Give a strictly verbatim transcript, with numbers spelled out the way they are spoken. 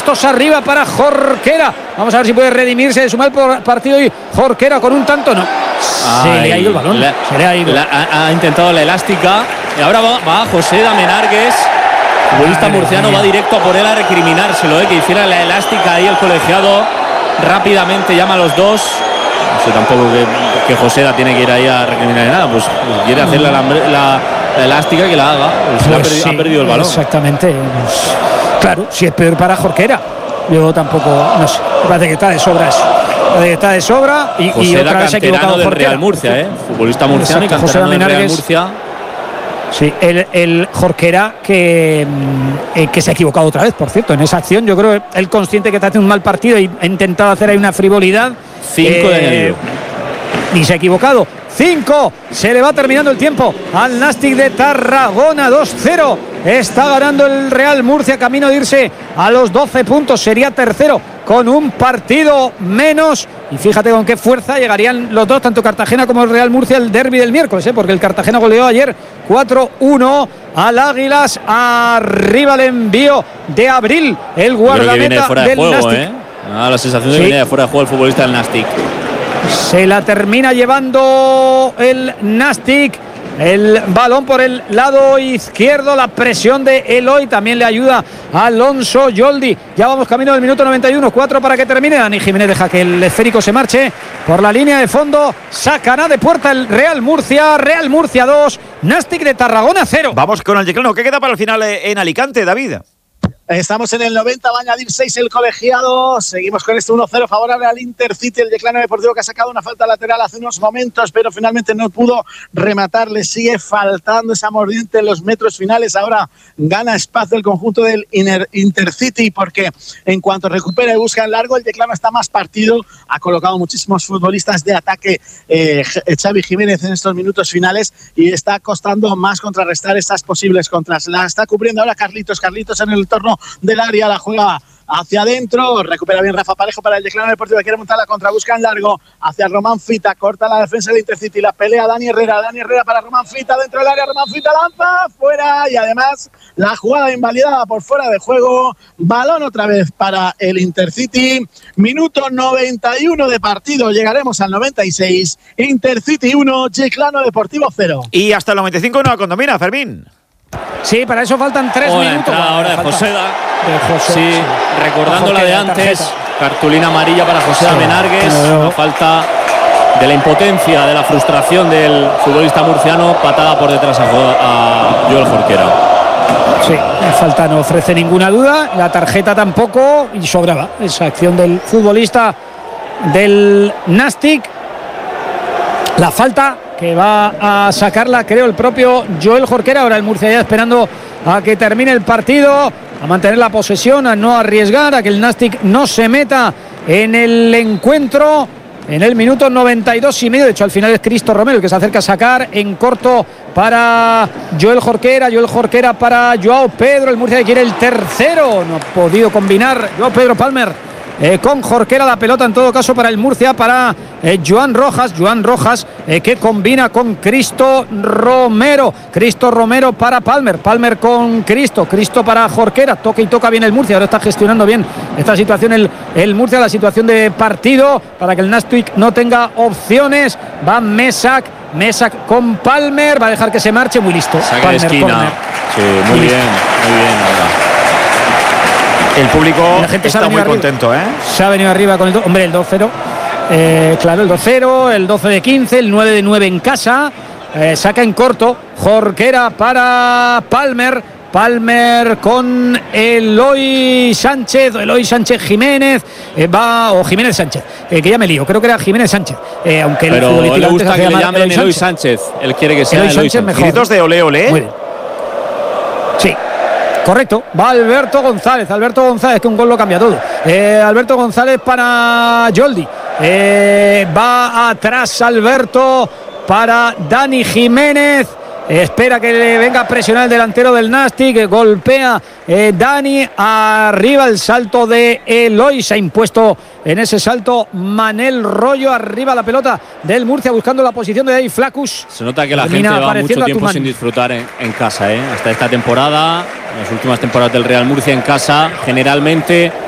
puestos arriba para Jorquera. Vamos a ver si puede redimirse de su mal partido y Jorquera con un tanto, no. Se Ay, le ha ido el balón. La, se le ha ido. La, ha, ha intentado la elástica y ahora va, va José Damenargues. El futbolista murciano va directo a por él a recriminárselo, ¿eh? Que hiciera la elástica ahí el colegiado. Rápidamente llama a los dos. No sé tampoco que, que José da tiene que ir ahí a recriminar nada. Pues, pues quiere hacer la, la, la elástica que la haga. Pues pues ha, perdido, sí, ha perdido el balón. Exactamente. Pues, claro, si es peor para Jorquera. Yo tampoco, no sé. Me parece que está de sobra eso. Parece que está de sobra. Y, José y otra vez se ha equivocado del Jorquera. Real Murcia, ¿eh? Futbolista murciano y canterano del Real Murcia. Sí, el, el Jorquera que, eh, que se ha equivocado otra vez, por cierto, en esa acción. Yo creo que él consciente que está haciendo un mal partido y ha intentado hacer ahí una frivolidad. Cinco eh, de añadido. Y se ha equivocado. Cinco. Se le va terminando el tiempo al Nastic de Tarragona. dos cero. Está ganando el Real Murcia, camino de irse a los doce puntos. Sería tercero con un partido menos. Y fíjate con qué fuerza llegarían los dos, tanto Cartagena como el Real Murcia, el derbi del miércoles, ¿eh? Porque el Cartagena goleó ayer cuatro uno al Águilas. Arriba el envío de Abril, el guardameta de del juego, Nastic. ¿eh? Ah, la sensación de sí. que viene de fuera de juego el futbolista del Nastic. Se la termina llevando el Nastic. El balón por el lado izquierdo, la presión de Eloy, también le ayuda a Alonso Yoldi. Ya vamos camino del minuto noventa y uno, cuatro para que termine. Dani Jiménez deja que el esférico se marche por la línea de fondo. Sacará de puerta el Real Murcia. Real Murcia dos, Nastic de Tarragona cero. Vamos con el Yeclano. ¿Qué queda para el final en Alicante, David? Estamos en el noventa, va a añadir seis el colegiado. Seguimos con este uno cero favorable al Intercity, el Yeclano Deportivo, que ha sacado una falta lateral hace unos momentos, pero finalmente no pudo rematar. Le sigue faltando esa mordiente en los metros finales. Ahora gana espacio el conjunto del Intercity, porque en cuanto recupera y busca en largo, el Yeclano está más partido. Ha colocado muchísimos futbolistas de ataque eh, Xavi Jiménez en estos minutos finales y está costando más contrarrestar estas posibles contras. La está cubriendo ahora Carlitos. Carlitos en el entorno del área, la juega hacia adentro, recupera bien Rafa Parejo para el Yeclano Deportivo, quiere montar la contra, busca en largo hacia Román Fita, corta la defensa del Intercity, la pelea Dani Herrera, Dani Herrera para Román Fita, dentro del área, Román Fita lanza, fuera, y además la jugada invalidada por fuera de juego. Balón otra vez para el Intercity, minuto noventa y uno de partido, llegaremos al noventa y seis, Intercity uno, Yeclano Deportivo cero. Y hasta el noventa y cinco no condomina, Fermín. Sí, para eso faltan tres oh, minutos. Bueno, ahora de Joseda. De José, sí, sí, recordando la de antes. Tarjeta. Cartulina amarilla para José sí, Damenargues. La falta de la impotencia, de la frustración del futbolista murciano. Patada por detrás a, a Joel Jorquera. Sí, la falta no ofrece ninguna duda. La tarjeta tampoco. Y sobraba esa acción del futbolista del Nastic. La falta que va a sacarla, creo, el propio Joel Jorquera. Ahora el Murcia ya esperando a que termine el partido, a mantener la posesión, a no arriesgar, a que el Nastic no se meta en el encuentro. En el minuto noventa y dos y medio, de hecho al final es Cristo Romero el que se acerca a sacar en corto para Joel Jorquera, Joel Jorquera para Joao Pedro, el Murcia que quiere el tercero, no ha podido combinar Joao Pedro Palmer Eh, con Jorquera, la pelota en todo caso para el Murcia, para eh, Joan Rojas, Joan Rojas eh, que combina con Cristo Romero, Cristo Romero para Palmer, Palmer con Cristo, Cristo para Jorquera, toca y toca bien el Murcia, ahora está gestionando bien esta situación el, el Murcia, la situación de partido, para que el Nastic no tenga opciones, va Mesak, Mesak con Palmer, va a dejar que se marche, muy listo. Saque Palmer, de esquina, corner. sí, muy, muy bien, muy bien ahora. El público la gente está muy arriba. contento, ¿eh? Se ha venido arriba con el... Hombre, el dos cero. Eh, claro, el dos cero, el doce de quince, el nueve de nueve en casa. Eh, saca en corto. Jorquera para Palmer. Palmer con Eloy Sánchez. Eloy Sánchez Jiménez. Eh, va... O Jiménez Sánchez. Eh, que ya me lío. Creo que era Jiménez Sánchez. Eh, aunque Pero el le gusta que le llamen Eloy Eloy Sánchez. Sánchez. Él quiere que sea Eloy Eloy Sánchez, Sánchez. mejor. Gritos de ole, ole. Muy bien. Sí. Correcto, va Alberto González, Alberto González, que un gol lo cambia todo. Eh, Alberto González para Yoldi, eh, va atrás Alberto para Dani Jiménez. Espera que le venga a presionar el delantero del Nastic, que golpea eh, Dani, arriba el salto de Eloy, se ha impuesto en ese salto Manel Rollo, arriba la pelota del Murcia buscando la posición de Dave Flacus. Se nota que la gente va mucho tiempo sin disfrutar en, en casa, ¿eh? Hasta esta temporada, en las últimas temporadas del Real Murcia en casa, generalmente